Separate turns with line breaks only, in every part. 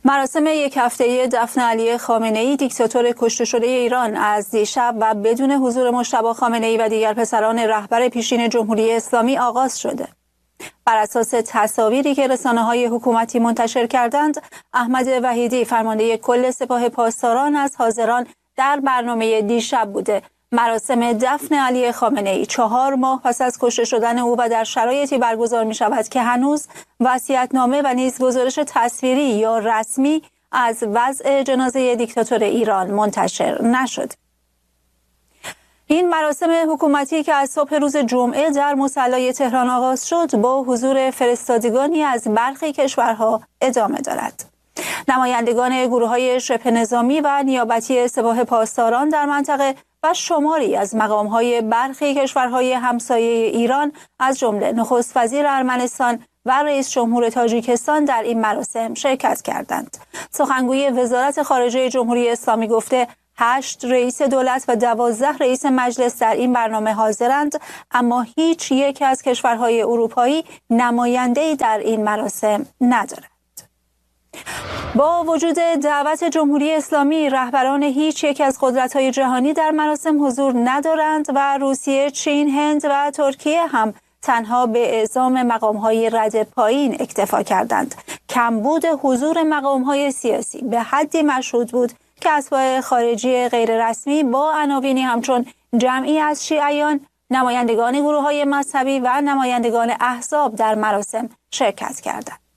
مراسم یک هفته‌ای دفن علی خامنه‌ای دیکتاتور کشته شده ایران از دیشب و بدون حضور مجتبی خامنه‌ای و دیگر پسران رهبر پیشین جمهوری اسلامی آغاز شده. بر اساس تصاویری که رسانه‌های حکومتی منتشر کردند، احمد وحیدی فرمانده کل سپاه پاسداران از حاضران در برنامه دیشب بوده. مراسم دفن علی خامنه‌ای 4 ماه پس از کشته شدن او و در شرایطی برگزار می شود که هنوز وصیت‌نامه و نیز گزارش تصویری یا رسمی از وضع جنازه دیکتاتور ایران منتشر نشد. این مراسم حکومتی که از صبح روز جمعه در مصلی تهران آغاز شد با حضور فرستادگانی از برخی کشورها ادامه دارد. نمایندگان گروه‌های شبه نظامی و نیابتی سپاه پاسداران در منطقه و شماری از مقام‌های برخی کشورهای همسایه ایران از جمله نخست وزیر ارمنستان و رئیس جمهور تاجیکستان در این مراسم شرکت کردند. سخنگوی وزارت خارجه جمهوری اسلامی گفته 8 رئیس دولت و 12 رئیس مجلس در این برنامه حاضرند، اما هیچ یک از کشورهای اروپایی نماینده‌ای در این مراسم ندارد. با وجود دعوت جمهوری اسلامی، رهبران هیچ یک از قدرت‌های جهانی در مراسم حضور ندارند و روسیه، چین، هند و ترکیه هم تنها به اعزام مقام‌های رد پایین اکتفا کردند. کمبود حضور مقام‌های سیاسی به حدی مشهود بود که اتباع خارجی غیررسمی با عناوینی همچون جمعی از شیعیان، نمایندگان گروه‌های مذهبی و نمایندگان احزاب در مراسم شرکت کردند.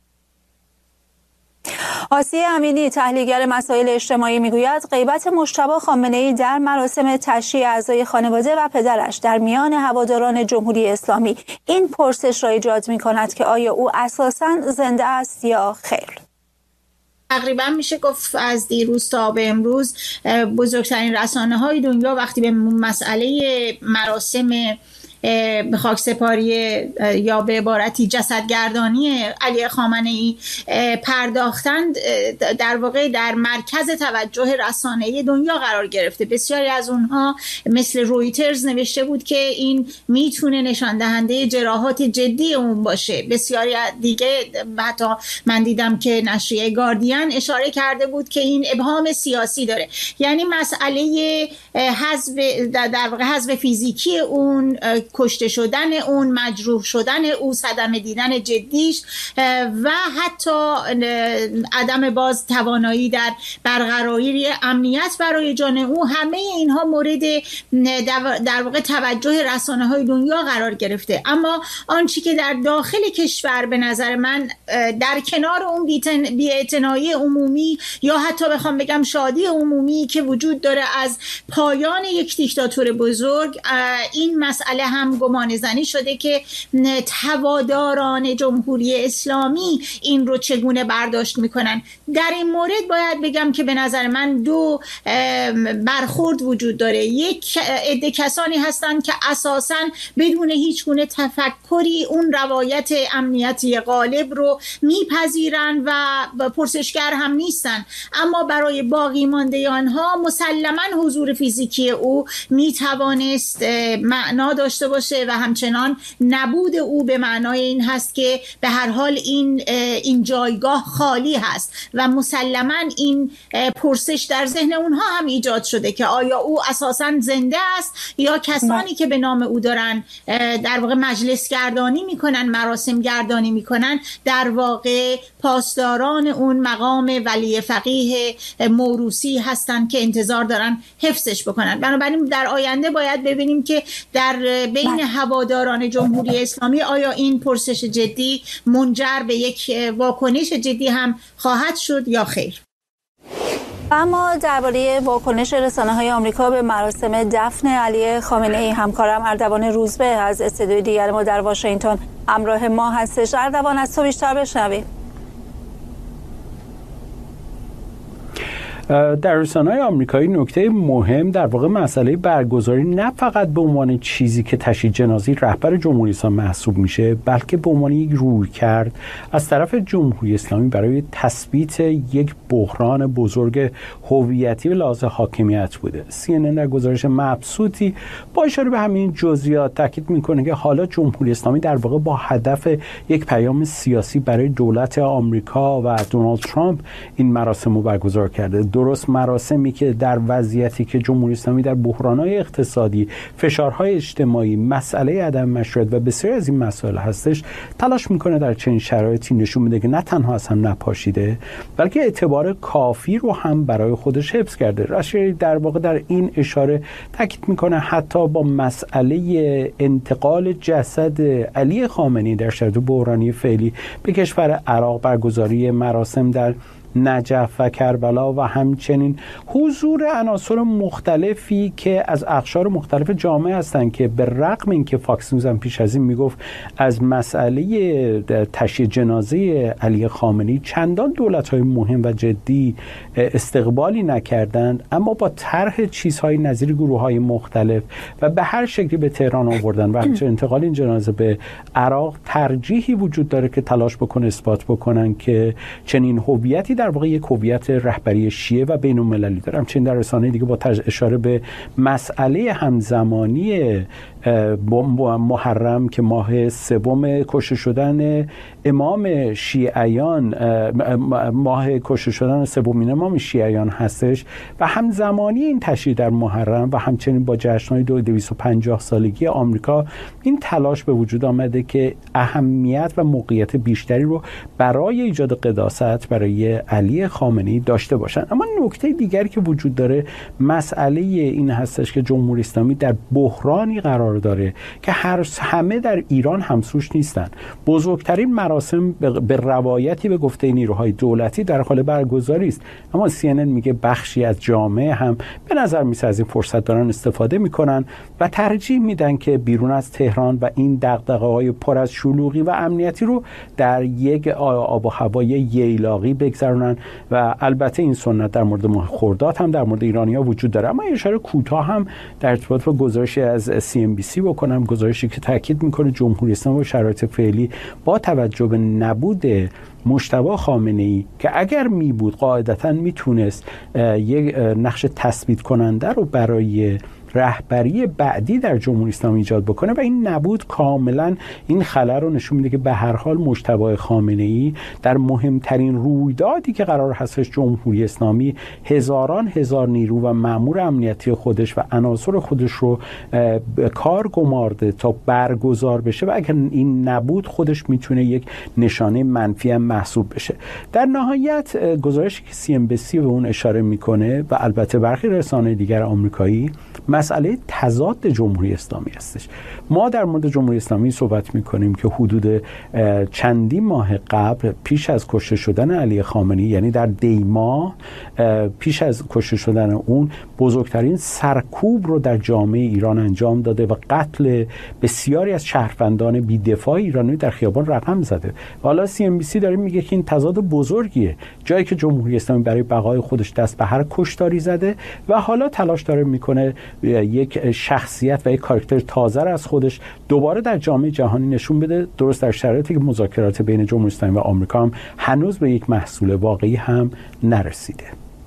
آسیه امینی، تحلیلگر مسائل اجتماعی، میگوید غیبت مجتبی خامنه‌ای در مراسم تشییع اعضای خانواده و پدرش در میان هواداران جمهوری اسلامی این پرسش را ایجاد می‌کند که آیا او اساساً زنده است یا خیر؟
تقریبا میشه گفت از دیروز تا به امروز بزرگترین رسانه‌های دنیا وقتی به مسئله مراسم به خاکسپاری یا به عبارتی جسدگردانی علی خامنه‌ای پرداختند، در واقع در مرکز توجه رسانه‌ای دنیا قرار گرفته. بسیاری از اونها مثل رویترز نوشته بود که این میتونه نشان دهنده جراحات جدی اون باشه. بسیاری دیگه، حتی من دیدم که نشریه گاردین اشاره کرده بود که این ابهام سیاسی داره، یعنی مسئله در واقع حذف فیزیکی اون، کشته شدن اون، مجروح شدن او، صدمه دیدن جدیش و حتی عدم باز توانایی در برقراری امنیت برای جان او، همه اینها مورد در واقع توجه رسانه‌های دنیا قرار گرفته. اما آنچه که در داخل کشور به نظر من در کنار اون بی‌اعتنایی عمومی یا حتی بخوام بگم شادی عمومی که وجود داره از پایان یک دیکتاتور بزرگ، این مسئله هم گمان زنی شده که هواداران جمهوری اسلامی این رو چگونه برداشت میکنن. در این مورد باید بگم که به نظر من 2 برخورد وجود داره. یک عده کسانی هستند که اساساً بدون هیچ گونه تفکری اون روایت امنیتی غالب رو میپذیرن و پرسشگر هم نیستن، اما برای باقی مانده آنها مسلماً حضور فیزیکی او میتوانست معنا داشته باشه و همچنان نبود او به معنای این هست که به هر حال این جایگاه خالی هست و مسلماً این پرسش در ذهن اونها هم ایجاد شده که آیا او اساساً زنده است یا کسانی که به نام او دارن در واقع مجلس گردانی میکنن، مراسم گردانی میکنن، در واقع پاسداران اون مقام ولی فقیه موروثی هستن که انتظار دارن حفظش بکنن. بنابراین در آینده باید ببینیم که در بین هواداران جمهوری اسلامی آیا این پرسش جدی منجر به یک واکنش جدی هم خواهد شد یا خیر.
اما درباره واکنش رسانه‌های آمریکا به مراسم دفن علی خامنه‌ای، همکارم اردوان روزبه از استودیوی دیگر ما در واشنگتن همراه ما هستش. اردوان، از تو بیشتر بشنویم.
در رسانه‌های آمریکایی نکته مهم در واقع مسئله برگزاری نه فقط به عنوان چیزی که تشییع جنازه رهبر جمهوری اسلامی محسوب میشه، بلکه به عنوان یک رویکرد از طرف جمهوری اسلامی برای تثبیت یک بحران بزرگ هویتی به لحاظ حاکمیت بوده. CNN در گزارش مبسوطی با اشاره به همین جزئیات تاکید میکنه که حالا جمهوری اسلامی در واقع با هدف یک پیام سیاسی برای دولت آمریکا و دونالد ترامپ این مراسم رو برگزار کرده. درست مراسمی که در وضعیتی که جمهوری اسلامی در بحران‌های اقتصادی، فشارهای اجتماعی، مسئله عدم مشروعیت و بسیاری از این مسائل هستش، تلاش میکنه در چنین شرایطی نشون بده که نه تنها از هم نپاشیده، بلکه اعتبار کافی رو هم برای خودش حفظ کرده. رشیدی در واقع در این اشاره تاکید میکنه حتی با مسئله انتقال جسد علی خامنه‌ای در شرایط بحرانی فعلی به کشور عراق، برگزاری مراسم در نجف و کربلا و همچنین حضور عناصر مختلفی که از اقشار مختلف جامعه هستند که به رغم اینکه فاکس نیوز هم پیش از این میگفت از مسئله تشییع جنازه علی خامنه‌ای چندان دولت‌های مهم و جدی استقبالی نکردند، اما با طرح چیزهای نظیر گروه‌های مختلف و به هر شکلی به تهران آوردن و همچنین انتقال این جنازه به عراق ترجیحی وجود داره که تلاش بکنه اثبات بکنن که چنین هویتی در واقع یک هویت رهبری شیعه و بین‌المللی دارم. چون در رسانه دیگه با اشاره به مسئله همزمانی محرم که ماه سوم کشته شدن امام شیعیان، ماه کشته شدن سومین امام شیعیان هستش و همزمانی این تشییع در محرم و همچنین با جشن‌های 250 سالگی آمریکا این تلاش به وجود آمده که اهمیت و موقعیت بیشتری رو برای ایجاد قداست برای علی خامنه‌ای داشته باشن. اما نکته دیگری که وجود داره مسئله این هستش که جمهوری اسلامی در بحرانی قرار داره که همه در ایران همسوش نیستن. بزرگترین مراسم به روایتی به گفته نیروهای دولتی در حال برگزاری است، اما CNN میگه بخشی از جامعه هم به نظر میسه از این فرصت دارن استفاده میکنن و ترجیح میدن که بیرون از تهران و این دغدغه‌های پر از شلوغی و امنیتی رو در یک آب و هوای ییلاقی بگذرونن و البته این سنت در مورد ماه خرداد هم در مورد ایرانی‌ها وجود داره. اما اشاره کوتاه هم در ارتباط با گزارشی از CNBC بکنم، گزارشی که تاکید میکنه جمهوری اسلامی و شرایط فعلی با توجه به نبود مجتبی خامنه‌ای که اگر می بود قاعدتاً میتونست یک نقش تثبیت کننده رو برای رهبری بعدی در جمهوری اسلامی ایجاد بکنه و این نبود کاملا این خلأ رو نشون میده که به هر حال مجتبی خامنه‌ای در مهمترین رویدادی که قرار هستش جمهوری اسلامی هزاران هزار نیرو و مأمور امنیتی خودش و عناصر خودش رو کار گمارده تا برگزار بشه و اگر این نبود خودش میتونه یک نشانه منفی هم محسوب بشه. در نهایت گزارشی که CNBC به اون اشاره میکنه و البته برخی رسانه‌های دیگر آمریکایی مسئله تضاد جمهوری اسلامی هستش. ما در مورد جمهوری اسلامی صحبت میکنیم که حدود چندین ماه قبل پیش از کشته شدن علی خامنه‌ای، یعنی در دی ماه پیش از کشته شدن اون، بزرگترین سرکوب رو در جامعه ایران انجام داده و قتل بسیاری از شهروندان بی‌دفاع ایرانی در خیابان رقم زده. حالا CNBC داره میگه که این تضاد بزرگیه، جایی که جمهوری اسلامی برای بقای خودش دست به هر کشتاری زده و حالا تلاش داره میکنه یک شخصیت و یک کاراکتر تازه از خودش دوباره در جامعه جهانی نشون بده، درست در شرایطی که مذاکرات بین جمهوری اسلامی و آمریکا هم هنوز به یک محصول واقعی هم نرسیده.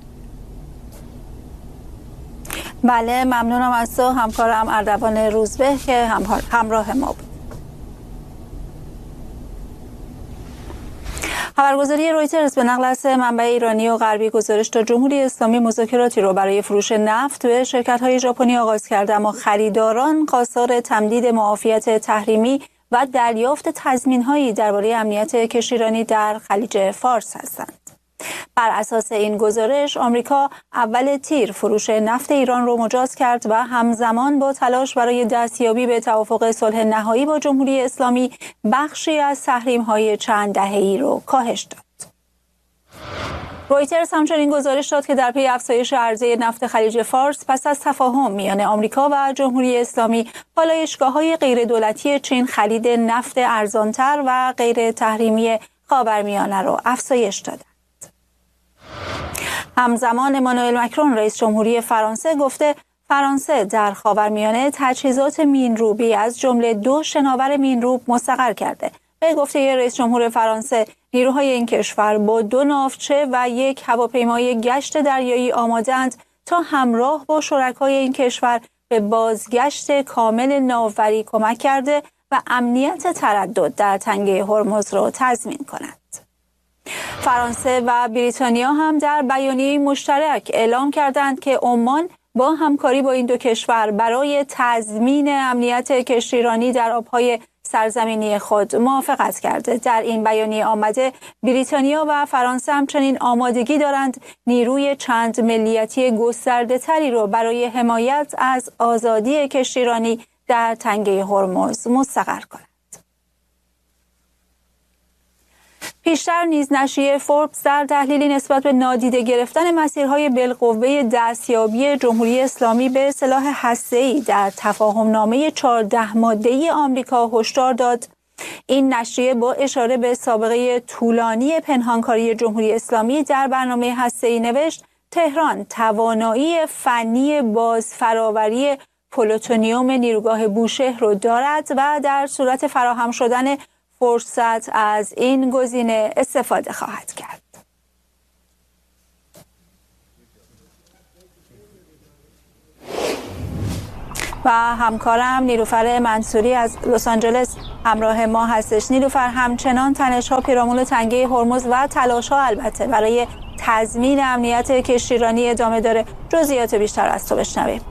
بله، ممنونم از تو همکارم اردوان روزبه که همراه ما بود. خبرگزاری رویترز به نقل از منبع ایرانی و غربی گزارش داد جمهوری اسلامی مذاکراتی را برای فروش نفت به شرکت‌های ژاپنی آغاز کرده، اما خریداران خواستار تمدید معافیت تحریمی و دریافت تضمین‌هایی درباره امنیت کشتیرانی در خلیج فارس هستند. بر اساس این گزارش آمریکا اول تیر فروش نفت ایران را مجاز کرد و همزمان با تلاش برای دستیابی به توافق صلح نهایی با جمهوری اسلامی بخشی از تحریم‌های چند دهه‌ای را کاهش داد. رویترز همچنین گزارش داد که در پی افزایش عرضه نفت خلیج فارس پس از تفاهم میان آمریکا و جمهوری اسلامی، پالایشگاه‌های غیردولتی چین خرید نفت ارزانتر و غیر تحریمی خاورمیانه را افزایش دادند. همزمان امانوئل مکرون رئیس جمهوری فرانسه گفته فرانسه در خاورمیانه تجهیزات مینروبی از جمله 2 شناور مینروب مستقر کرده. به گفته رئیس جمهور فرانسه نیروهای این کشور با 2 ناوچه و 1 هواپیمای گشت دریایی آماده‌اند تا همراه با شرکای این کشور به بازگشت کامل ناوبری کمک کرده و امنیت تردد در تنگه هرمز را تضمین کند. فرانسه و بریتانیا هم در بیانیه مشترک اعلام کردند که عمان با همکاری با این 2 کشور برای تضمین امنیت کشتیرانی در آبهای سرزمینی خود موافقت کرده. در این بیانیه آمده بریتانیا و فرانسه همچنین آمادگی دارند نیروی چند ملیتی گسترده تری را برای حمایت از آزادی کشتیرانی در تنگه هرمز مستقر کنند. پیشتر نیز نشریه فوربس در تحلیلی نسبت به نادیده گرفتن مسیرهای بالقوه دستیابی جمهوری اسلامی به سلاح هسته‌ای در تفاهمنامه 14 ماده‌ای آمریکا هشدار داد. این نشریه با اشاره به سابقه طولانی پنهانکاری جمهوری اسلامی در برنامه هسته‌ای نوشت تهران توانایی فنی بازفراوری پلوتونیوم نیروگاه بوشهر را دارد و در صورت فراهم شدن فرصت از این گزینه استفاده خواهد کرد. و همکارم نیلوفر منصوری از لس آنجلس همراه ما هستش. نیلوفر، همچنان تنش‌ها پیرامون تنگه هرمز و تلاش‌ها البته برای تضمین امنیت کشتیرانی ادامه داره. جزئیات بیشتر از تو بشنویم.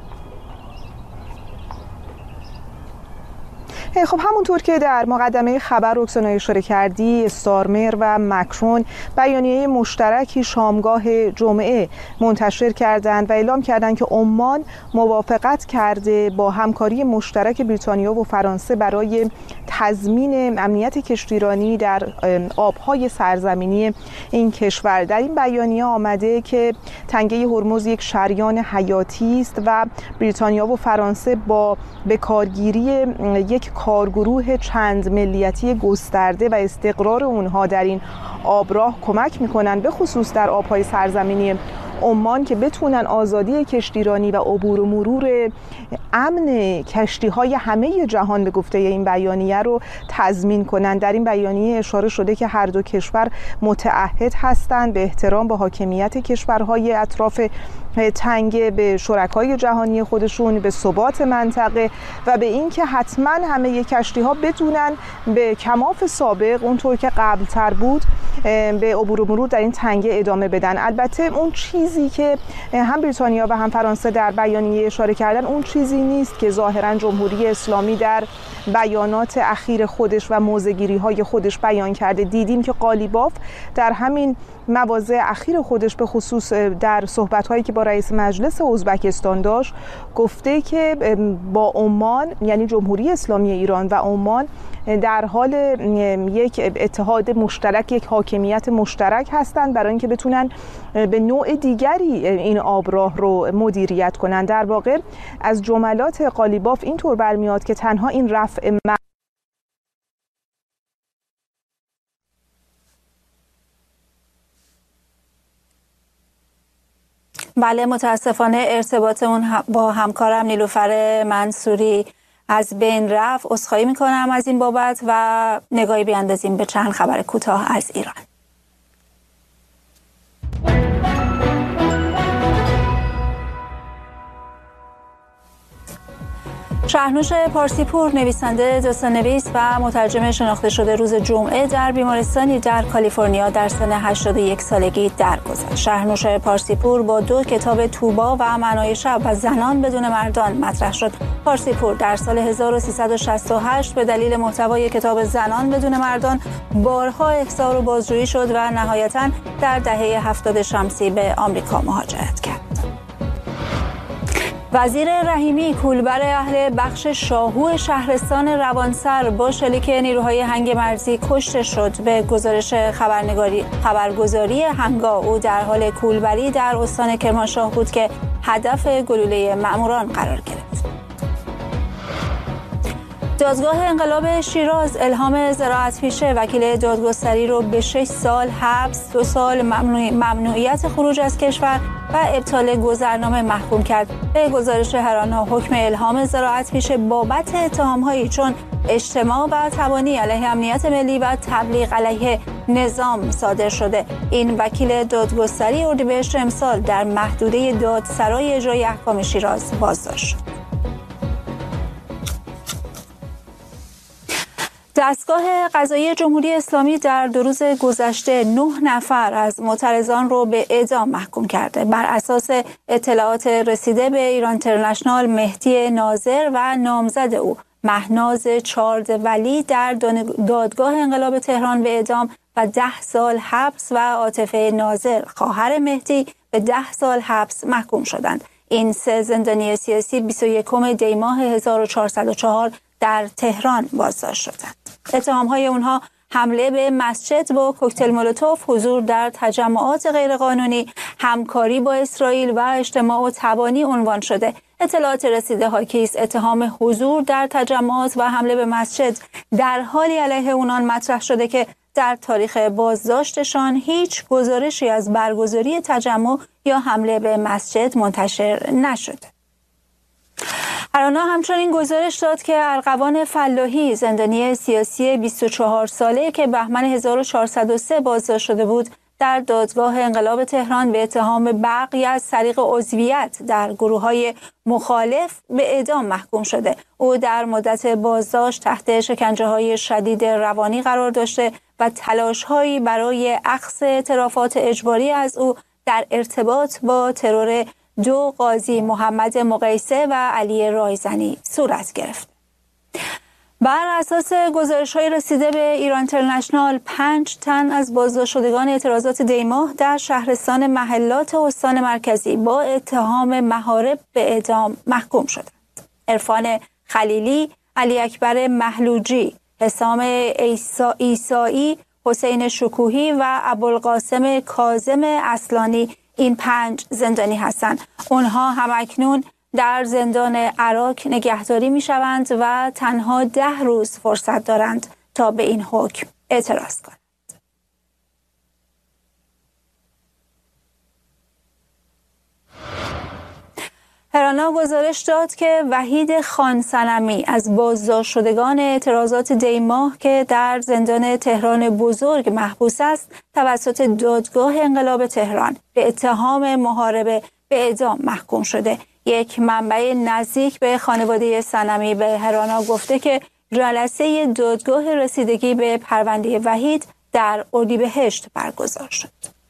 خب همونطور که در مقدمه خبر رکسانا اشاره کردی، استارمر و مکرون بیانیه مشترکی شامگاه جمعه منتشر کردند و اعلام کردند که عمان موافقت کرده با همکاری مشترک بریتانیا و فرانسه برای تضمین امنیت کشتیرانی در آبهای سرزمینی این کشور. در این بیانیه آمده که تنگه هرمز یک شریان حیاتی است و بریتانیا و فرانسه با بکارگیری یک کارگروه چند ملیتی گسترده و استقرار اونها در این آبراه کمک میکنن، به خصوص در آبهای سرزمینی عمان، که بتونن آزادی کشتیرانی و عبور و مرور امن کشتی‌های همه جهان به گفته این بیانیه رو تضمین کنند. در این بیانیه اشاره شده که هر 2 کشور متعهد هستند به احترام به حاکمیت کشورهای اطراف تنگه، به شرکای جهانی خودشون، به ثبات منطقه و به این که حتما همه کشتی‌ها بتونن به کماف سابق اونطور که قبل‌تر بود به عبور و مرور در این تنگه ادامه بدن. البته اون چیزی که هم بریتانیا و هم فرانسه در بیانیه اشاره کردن اون چیزی نیست که ظاهرا جمهوری اسلامی در بیانات اخیر خودش و موضع‌گیری‌های خودش بیان کرده. دیدیم که قالیباف در همین مواضع اخیر خودش به خصوص در صحبت‌هایی که با رئیس مجلس ازبکستان داشت گفته که با عمان، یعنی جمهوری اسلامی ایران و عمان، در حال یک اتحاد مشترک، یک حاکمیت مشترک هستند برای اینکه بتونن به نوع دیگری این آبراه رو مدیریت کنند. در واقع از جملات قالیباف اینطور برمیاد که تنها این رفع
بله، متاسفانه ارتباطمون با همکارم نیلوفر منصوری از بین رفت. عذرخواهی میکنم از این بابت و نگاهی بیاندازیم به چند خبر کوتاه از ایران. شهرنوش پارسیپور، نویسنده، داستان‌نویس و مترجم شناخته شده، روز جمعه در بیمارستانی در کالیفرنیا در سن 81 سالگی درگذشت. شهرنوش پارسیپور با 2 کتاب توبا و معنای شب و زنان بدون مردان مطرح شد. پارسیپور در سال 1368 به دلیل محتوای کتاب زنان بدون مردان بارها احضار و بازجویی شد و نهایتاً در دهه 70 شمسی به آمریکا مهاجرت کرد. وزیر رحیمی، کولبر اهل بخش شاهو شهرستان روانسر، با شلیک نیروهای هنگ مرزی کشته شد. به گزارش خبرگزاری هنگا، او در حال کولبری در استان کرمانشاه بود که هدف گلوله مأموران قرار گرفت. دادگاه انقلاب شیراز الهام زراعت‌پیشه وکیل دادگستری رو به 6 سال حبس، 2 سال ممنوعیت خروج از کشور و ابطال گذرنامه محکوم کرد. به گزارش هرانا حکم الهام زراعت‌پیشه بابت اتهام‌هایی چون اجتماع و تبانی علیه امنیت ملی و تبلیغ علیه نظام صادر شده. این وکیل دادگستری اردیبهشت امسال در محدوده دادسرای اجرای احکام شیراز بازداشت شد. دستگاه قضایی جمهوری اسلامی در 2 روز گذشته 9 نفر از معترضان رو به اعدام محکوم کرده. بر اساس اطلاعات رسیده به ایران اینترنشنال، مهدی ناظر و نامزد او مهناز چاردولی در دادگاه انقلاب تهران به اعدام و 10 سال حبس و عاطفه ناظر خواهر مهدی به 10 سال حبس محکوم شدند. این 3 زندانی سیاسی 21 دی ماه 1404 در تهران بازداشت شدند. اتهام‌های اونها حمله به مسجد با کوکتل مولوتوف، حضور در تجمعات غیرقانونی، همکاری با اسرائیل و اجتماع و تبانی عنوان شده. اطلاعات رسیده حاکی است اتهام حضور در تجمعات و حمله به مسجد در حالی علیه اونان مطرح شده که در تاریخ بازداشتشان هیچ گزارشی از برگزاری تجمع یا حمله به مسجد منتشر نشده. هرانا همچنین گزارش داد که ارغوان فلاحی، زندانی سیاسی 24 ساله که بهمن 1403 بازداشت شده بود، در دادگاه انقلاب تهران به اتهام بغی از طریق عضویت در گروه‌های مخالف به اعدام محکوم شده. او در مدت بازداشت تحت شکنجه‌های شدید روانی قرار داشته و تلاش‌هایی برای اخذ اعترافات اجباری از او در ارتباط با ترور 2 قاضی، محمد مقیسه و علی رایزنی صورت گرفت. بر اساس گزارش‌های رسیده به ایران اینترنشنال، 5 تن از بازداشت شدگان اعتراضات دیماه در شهرستان محلات استان مرکزی با اتهام محارب به اعدام محکوم شدند. عرفان خلیلی، علی اکبر محلوجی، حسام عیسایی، حسین شکوهی و ابوالقاسم کاظم اصلانی این 5 زندانی هستند. اونها همکنون در زندان عراق نگهداری می شوند و تنها 10 روز فرصت دارند تا به این حکم اعتراض کنند. هرانا گزارش داد که وحید خان صنمی از بازداشت شدگان اعتراضات دیماه که در زندان تهران بزرگ محبوس است، توسط دادگاه انقلاب تهران به اتهام محاربه به اعدام محکوم شده. یک منبع نزدیک به خانواده صنمی به هرانا گفته که جلسه دادگاه رسیدگی به پرونده وحید در اردیبهشت برگزار شد.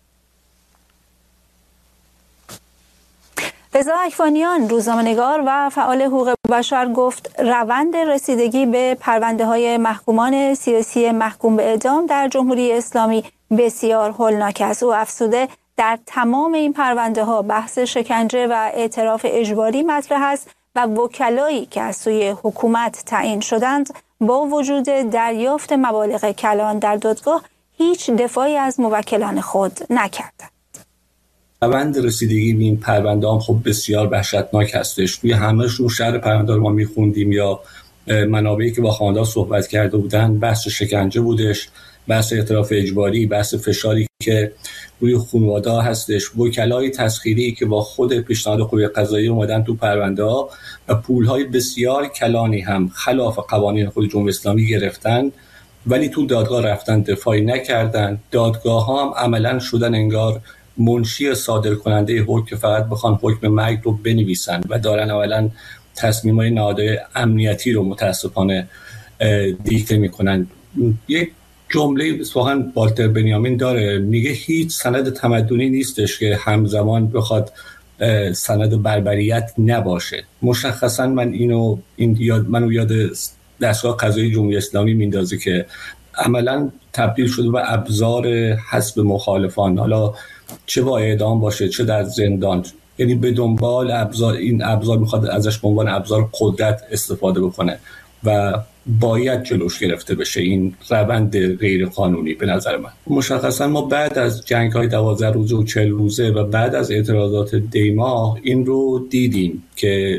رضا اکوانیان، روزنامه‌نگار و فعال حقوق بشر، گفت روند رسیدگی به پرونده‌های محکومان سیاسی محکوم به اعدام در جمهوری اسلامی بسیار هولناک است. او افزوده در تمام این پرونده‌ها بحث شکنجه و اعتراف اجباری مطرح است و وکلایی که از سوی حکومت تعیین شدند با وجود دریافت مبالغ کلان در دادگاه هیچ دفاعی از موکلان خود نکردند.
روند رسیدگی به این پرونده هم خب بسیار وحشتناک هستش. توی همه‌شون شرح پرونده رو ما می‌خوندیم یا منابعی که با خانواده صحبت کرده بودن، بحث شکنجه بودش، بحث اعتراف اجباری، بحث فشاری که روی خانواده هستش، وکلای تسخیری که با خود پیشنهاد قوه قضاییه اومدن تو پرونده ها و پول‌های بسیار کلانی هم خلاف قوانین خود جمهوری اسلامی گرفتن، ولی تو دادگاه رفتن دفاعی نکردن. دادگاه ها هم عملاً شدن انگار منشی صادر کننده حکم که فقط بخوان حکم مرگ رو بنویسن و دارن اولا تصمیم‌های نهادهای امنیتی رو متاسفانه دیکته میکنن. یک جمله واقعا والتر بنیامین داره، میگه هیچ سند تمدنی نیستش که همزمان بخواد سند بربریت نباشه. مشخصا منو یاد دستگاه قضایی جمهوری اسلامی میندازه که عملا تبدیل شده به ابزار حسب مخالفان، حالا چه با اعدام باشه چه در زندان، یعنی به دنبال این ابزار میخواد ازش به عنوان ابزار قدرت استفاده بکنه و باید جلوش گرفته بشه این روند غیر قانونی. به نظر من مشخصا ما بعد از جنگ‌های 12 روزه و 40 روزه و بعد از اعتراضات دیماه این رو دیدیم که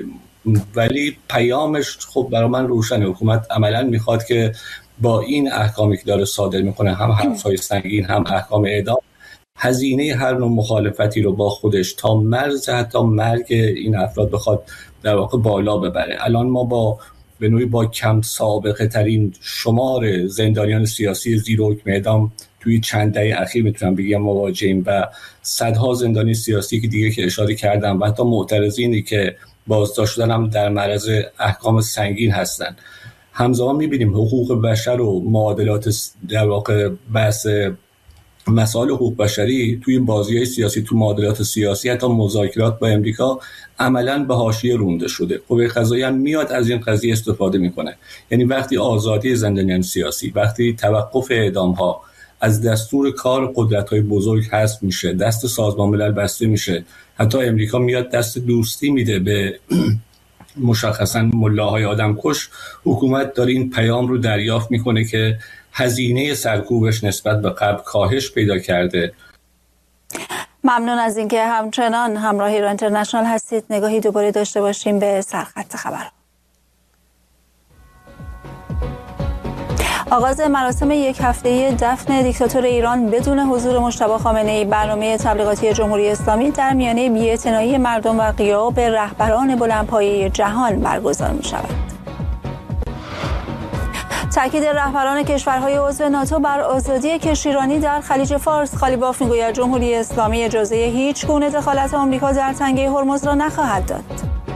ولی پیامش خب برای من روشنه. حکومت عملا میخواد که با این احکامی که داره صادر میکنه، هم حبس‌های سنگین هم احکام اعدام، هزینه هر نوع مخالفتی رو با خودش تا مرز حتی مرگ این افراد بخواد در واقع بالا ببره. الان ما به نوعی با کم سابقه ترین شمار زندانیان سیاسی زیر حکم اعدام توی چند دهه اخیر میتونم بگم مواجهیم و صدها زندانی سیاسی که دیگه که اشاره کردم و حتی معترضینی که بازداشت شدن هم در معرض احکام سنگین هستن. همزمان میبینیم حقوق بشر و معادلات در واقع بحث مسائل حقوق بشری توی بازی‌های سیاسی، تو معادلات سیاسی، حتی مذاکرات با امریکا عملاً به حاشیه رونده شده. قوه قضاییه هم میاد از این قضیه استفاده میکنه. یعنی وقتی آزادی زندانیان سیاسی، وقتی توقف اعدام‌ها از دستور کار قدرت‌های بزرگ حذف میشه، دست سازمان ملل بسته میشه، حتی امریکا میاد دست دوستی میده به مشخصاً ملاهای آدمکش، حکومت داره این پیام رو دریافت میکنه که هزینه سرکوبش نسبت به قبل کاهش پیدا کرده.
ممنون از اینکه همچنان همراه ایران اینترنشنال هستید. نگاهی دوباره داشته باشیم به سرخط خبر. آغاز مراسم یک هفته دفن دیکتاتور ایران بدون حضور مجتبی خامنه‌ای، برنامه تبلیغاتی جمهوری اسلامی در میانه بی‌اعتنایی مردم و غیاب رهبران بلندپایه جهان برگزار می‌شود. تاکید رهبران کشورهای عضو ناتو بر آزادی کشتیرانی در خلیج فارس. قالیباف میگوید جمهوری اسلامی اجازه هیچ گونه دخالت آمریکا در تنگه هرمز را نخواهد داد.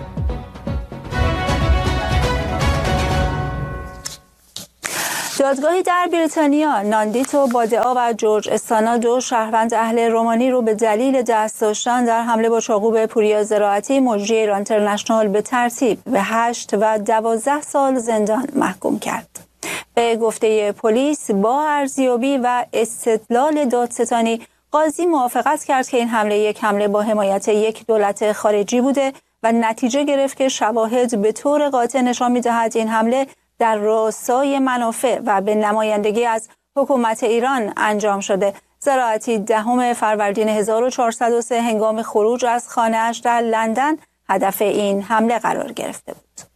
دادگاهی در بریتانیا ناندیتو بادعا و جورج استانا، دو شهروند اهل رومانی، رو به دلیل دست داشتن در حمله با چاقو به پوریا زراعتی، مجری ایران اینترنشنال، به ترتیب به 8 و 12 سال زندان محکوم کرد. به گفته پلیس با ارزیابی و استدلال دادستانی، قاضی موافقت کرد که این حمله یک حمله با حمایت یک دولت خارجی بوده و نتیجه گرفت که شواهد به طور قاطع نشان می‌دهد این حمله در راستای منافع و به نمایندگی از حکومت ایران انجام شده. زراعتی 10 فروردین 1403 هنگام خروج از خانه‌اش در لندن هدف این حمله قرار گرفته بود.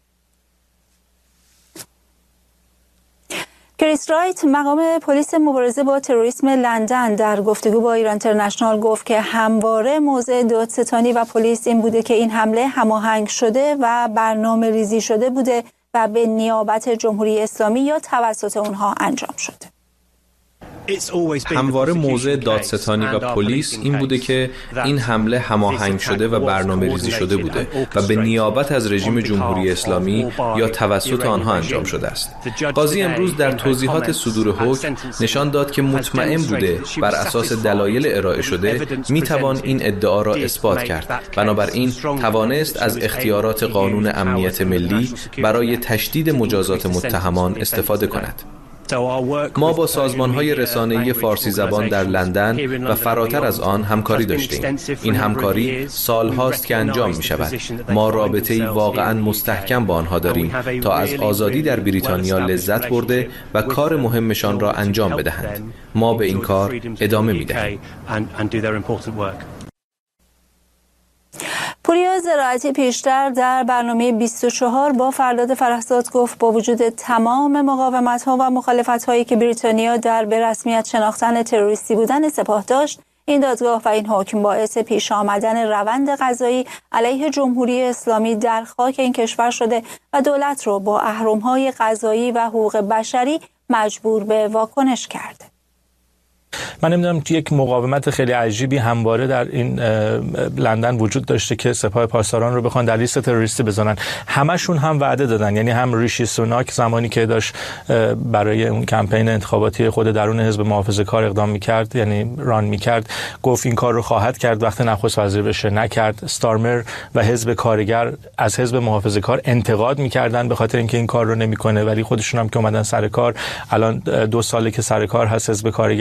کریس رایت، مقام پلیس مبارزه با تروریسم لندن، در گفتگو با ایران اینترنشنال گفت که همواره موضع دادستانی و پلیس این بوده که این حمله هماهنگ شده و برنامه ریزی شده بوده و به نیابت جمهوری اسلامی یا توسط اونها انجام شده.
همواره موضع دادستانی و پلیس این بوده که این حمله هماهنگ شده و برنامه ریزی شده بوده و به نیابت از رژیم جمهوری اسلامی یا توسط آنها انجام شده است. قاضی امروز در توضیحات صدور حکم نشان داد که مطمئن بوده بر اساس دلایل ارائه شده میتوان این ادعا را اثبات کرد. بنابراین توانست از اختیارات قانون امنیت ملی برای تشدید مجازات متهمان استفاده کند. ما با سازمان‌های رسانه‌ای فارسی زبان در لندن و فراتر از آن همکاری داشتیم. این همکاری سال‌هاست که انجام می‌شود. ما رابطه‌ای واقعاً مستحکم با آنها داریم تا از آزادی در بریتانیا لذت برده و کار مهمشان را انجام بدهند. ما به این کار ادامه می‌دهیم.
پوریا زراعتی پیشتر در برنامه 24 با فرداد فرهزاد گفت با وجود تمام مقاومت‌ها و مخالفت‌هایی که بریتانیا در به رسمیت شناختن تروریستی بودن سپاه داشت، این دادگاه و این حکم باعث پیش آمدن روند قضایی علیه جمهوری اسلامی در خاک این کشور شده و دولت را با اهرم‌های قضایی و حقوق بشری مجبور به واکنش کرده.
من نمیدونم یک مقاومت خیلی عجیبی همواره در این لندن وجود داشته که سپاه پاسداران رو بخوان در لیست تروریستی بزنن. همشون هم وعده دادن، یعنی هم ریشی سوناک زمانی که داشت برای اون کمپین انتخاباتی خود درون حزب محافظه‌کار اقدام می‌کرد، یعنی ران می‌کرد، گفت این کار رو خواهد کرد وقت نخست وزیر بشه، نکرد. استارمر و حزب کارگر از حزب محافظه‌کار انتقاد می‌کردن به خاطر اینکه این کار رو نمی‌کنه، ولی خودشون هم که اومدن سر کار، الان 2 ساله که سر کار هست حزب کارگر این کار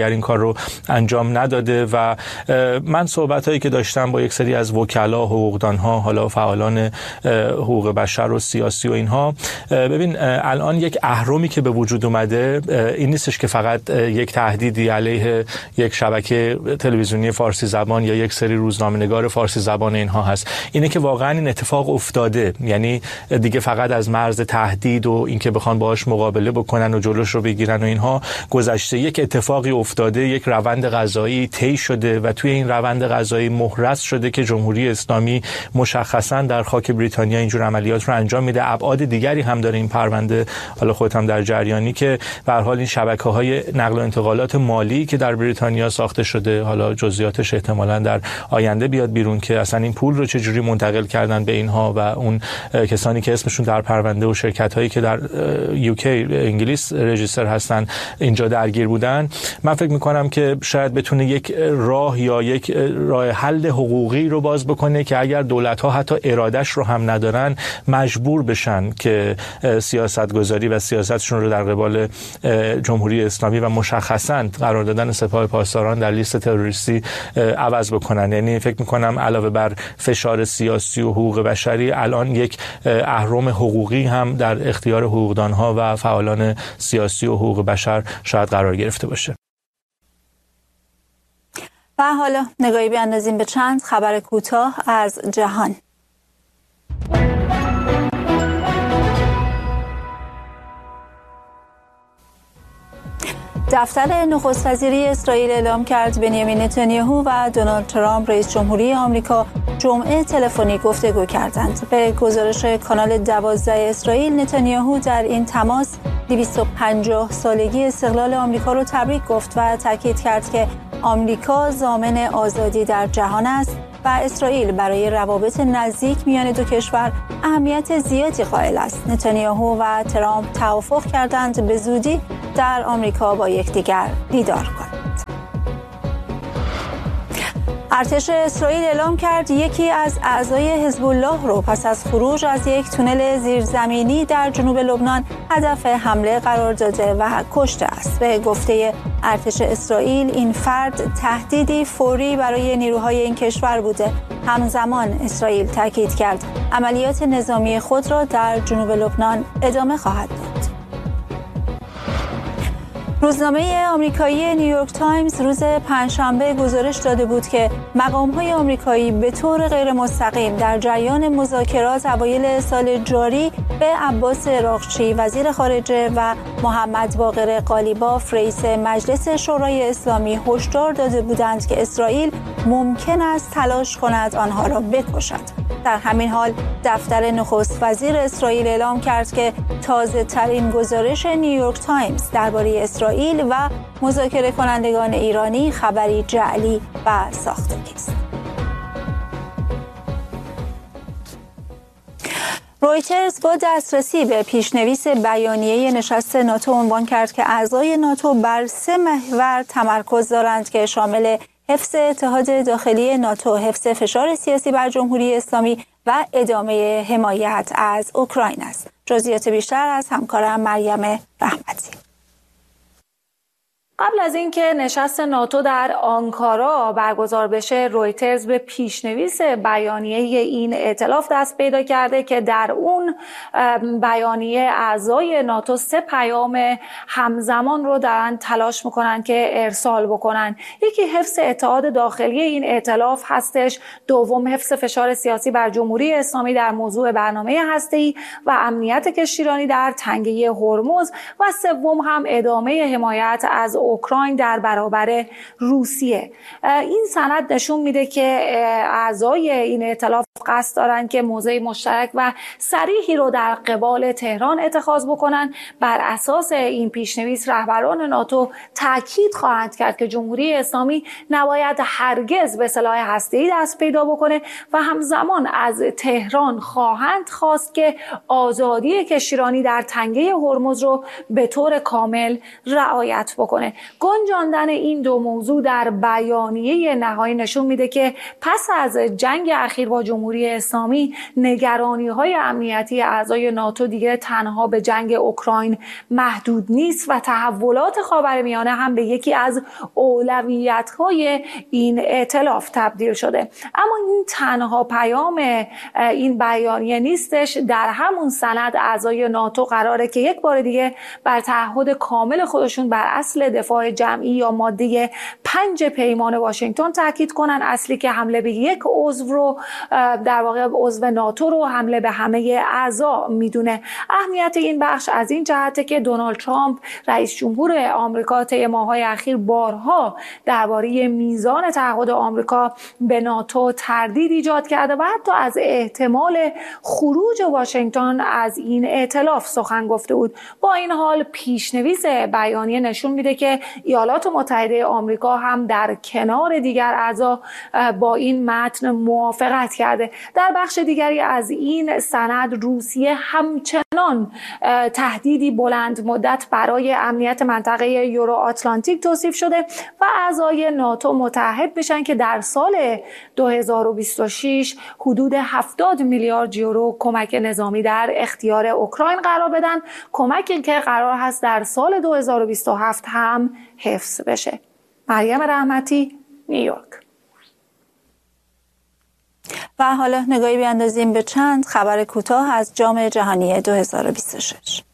رو انجام نداده و من صحبت‌هایی که داشتم با یک سری از وکلا، حقوقدان‌ها، حالا فعالان حقوق بشر و سیاسی و اینها، ببین الان یک اهرمی که به وجود اومده این نیستش که فقط یک تهدیدی علیه یک شبکه تلویزیونی فارسی زبان یا یک سری روزنامه‌نگار فارسی زبان اینها هست. اینه که واقعا این اتفاق افتاده، یعنی دیگه فقط از مرز تهدید و اینکه بخوان باهاش مقابله بکنن و جلوش رو بگیرن و اینها گذشته. یک اتفاقی افتاده، یک روند قضایی طی شده و توی این روند قضایی محرز شده که جمهوری اسلامی مشخصاً در خاک بریتانیا اینجور عملیات رو انجام میده. ابعاد دیگری هم داره این پرونده، حالا خودت هم در جریانی، که به هر حال این شبکه‌های نقل و انتقالات مالی که در بریتانیا ساخته شده، حالا جزئیاتش احتمالاً در آینده بیاد بیرون که اصلا این پول رو چجوری منتقل کردن به اینها و اون کسانی که اسمشون در پرونده و شرکت‌هایی که در UK انگلیس رجیستر هستن اینجا درگیر بودن. من فکر می‌کنم که شاید بتونه یک راه یا یک راه حل حقوقی رو باز بکنه که اگر دولت‌ها حتی ارادهش رو هم ندارن مجبور بشن که سیاستگذاری و سیاستشون رو در قبال جمهوری اسلامی و مشخصاً قرار دادن سپاه پاسداران در لیست تروریستی عوض بکنن. یعنی فکر می‌کنم علاوه بر فشار سیاسی و حقوق بشری، الان یک اهرم حقوقی هم در اختیار حقوقدان‌ها و فعالان سیاسی و حقوق بشر شاید قرار گرفته باشه.
و حالا نگاهی بیاندازیم به چند خبر کوتاه از جهان. دفتر نخست وزیری اسرائیل اعلام کرد بنیامین نتانیاهو و دونالد ترامپ رئیس جمهوری آمریکا جمعه تلفنی گفتگو کردند. به گزارش کانال 12 اسرائیل، نتانیاهو در این تماس 250 سالگی استقلال آمریکا رو تبریک گفت و تاکید کرد که آمریکا ضامن آزادی در جهان است و اسرائیل برای روابط نزدیک میان دو کشور اهمیت زیادی قائل است. نتانیاهو و ترامپ توافق کردند به زودی در آمریکا با یکدیگر دیدار کنند. ارتش اسرائیل اعلام کرد یکی از اعضای حزب الله رو پس از خروج از یک تونل زیرزمینی در جنوب لبنان هدف حمله قرار داده و کشته است. به گفته ارتش اسرائیل این فرد تهدیدی فوری برای نیروهای این کشور بوده. همزمان اسرائیل تاکید کرد عملیات نظامی خود را در جنوب لبنان ادامه خواهد داد. روزنامه آمریکایی نیویورک تایمز روز پنجشنبه گزارش داده بود که مقام‌های آمریکایی به طور غیر مستقیم در جریان مذاکرات اوایل سال جاری به عباس عراقچی وزیر خارجه و محمد باقر قالیباف رئیس مجلس شورای اسلامی هشدار داده بودند که اسرائیل ممکن است تلاش کند آنها را بکشد. در همین حال دفتر نخست وزیر اسرائیل اعلام کرد که تازه ترین گزارش نیویورک تایمز درباره اسرائیل و مذاکره کنندگان ایرانی خبری جعلی و ساختگی است. رویترز با دسترسی به پیشنویس بیانیه نشست ناتو عنوان کرد که اعضای ناتو بر 3 محور تمرکز دارند که شامل حفظ اتحاد داخلی ناتو، حفظ فشار سیاسی بر جمهوری اسلامی و ادامه حمایت از اوکراین است. جزئیات بیشتر از همکارم مریم رحمتی.
قبل از اینکه نشست ناتو در آنکارا برگزار بشه، رویترز به پیشنویس بیانیه این ائتلاف دست پیدا کرده که در اون بیانیه اعضای ناتو 3 پیام همزمان رو دارن تلاش میکنن که ارسال بکنن. یکی حفظ اتحاد داخلی این ائتلاف هستش، دوم حفظ فشار سیاسی بر جمهوری اسلامی در موضوع برنامه هسته‌ای و امنیت کشتیرانی در تنگه هرمز و سوم هم ادامه حمایت از اوکراین در برابر روسیه. این سند نشون میده که اعضای این ائتلاف قصد دارن که موضع مشترک و صریحی رو در قبال تهران اتخاذ بکنن. بر اساس این پیشنویس رهبران ناتو تاکید خواهند کرد که جمهوری اسلامی نباید هرگز به سلاح هسته‌ای دست پیدا بکنه و همزمان از تهران خواهند خواست که آزادی کشتیرانی در تنگه هرمز رو به طور کامل رعایت بکنه. میکنه. گنجاندن این دو موضوع در بیانیه نهایی نشون میده که پس از جنگ اخیر با جمهوری اسلامی نگرانی‌های امنیتی اعضای ناتو دیگه تنها به جنگ اوکراین محدود نیست و تحولات خاورمیانه هم به یکی از اولویت‌های این ائتلاف تبدیل شده. اما این تنها پیام این بیانیه نیستش. در همون سند اعضای ناتو قراره که یک بار دیگه بر تعهد کامل خودشون بر اصل دفاع جمعی یا ماده 5 پیمان واشنگتن تاکید کنن، اصلی که حمله به یک عضو رو در واقع عضو ناتو رو حمله به همه اعضا میدونه. اهمیت این بخش از این جهته که دونالد ترامپ رئیس جمهور آمریکا طی ماه‌های اخیر بارها درباره میزان تعهد آمریکا به ناتو تردید ایجاد کرده و حتی از احتمال خروج واشنگتن از این ائتلاف سخن گفته بود. با این حال پیشنویس بیانیه نشون میده که ایالات متحده آمریکا هم در کنار دیگر اعضا با این متن موافقت کرده. در بخش دیگری از این سند روسیه همچنان تهدیدی بلند مدت برای امنیت منطقه یورو آتلانتیک توصیف شده و اعضای ناتو متعهد میشن که در سال 2026 حدود 70 میلیارد یورو کمک نظامی در اختیار اوکراین قرار بدن، کمکی که قرار هست در سال 2027 هم حفظ بشه. مریم رحمتی، نیویورک.
و حالا نگاهی بیاندازیم به چند خبر کوتاه از جام جهانی 2026.